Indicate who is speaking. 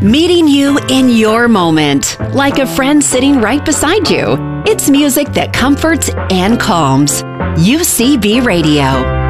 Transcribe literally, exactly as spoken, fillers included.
Speaker 1: Meeting you in your moment, like a friend sitting right beside you. It's music that comforts and calms. U C B Radio.